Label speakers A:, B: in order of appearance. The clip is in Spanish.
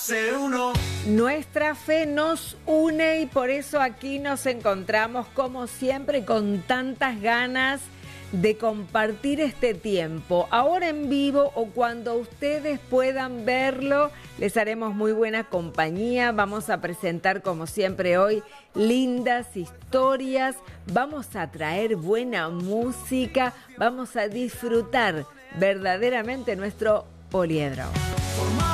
A: Ser uno.
B: Nuestra fe nos une y por eso aquí nos encontramos como siempre con tantas ganas de compartir este tiempo. Ahora en vivo o cuando ustedes puedan verlo, les haremos muy buena compañía. Vamos a presentar como siempre hoy lindas historias, vamos a traer buena música, vamos a disfrutar verdaderamente nuestro poliedro.